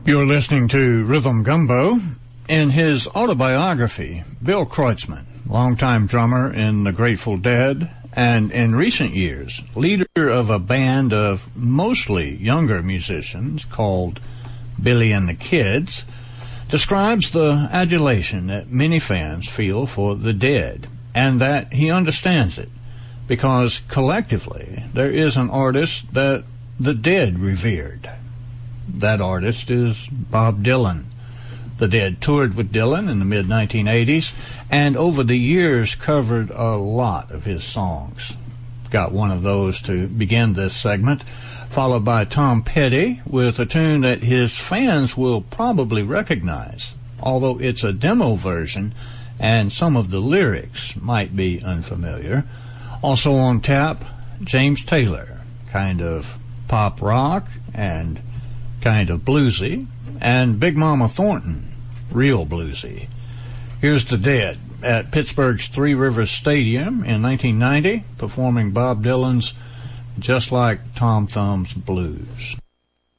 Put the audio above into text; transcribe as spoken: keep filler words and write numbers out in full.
You're listening to Rhythm Gumbo. In his autobiography, Bill Kreutzmann, longtime drummer in the Grateful Dead, and in recent years, leader of a band of mostly younger musicians called Billy and the Kids, describes the adulation that many fans feel for the Dead, and that he understands it, because collectively there is an artist that the Dead revered. That artist is Bob Dylan. The Dead toured with Dylan in the mid nineteen eighties, and over the years covered a lot of his songs. Got one of those to begin this segment, followed by Tom Petty with a tune that his fans will probably recognize, although it's a demo version and some of the lyrics might be unfamiliar. Also on tap, James Taylor, kind of pop rock and kind of bluesy, and Big Mama Thornton, real bluesy. Here's the Dead at Pittsburgh's Three Rivers Stadium in nineteen ninety, performing Bob Dylan's Just Like Tom Thumb's Blues.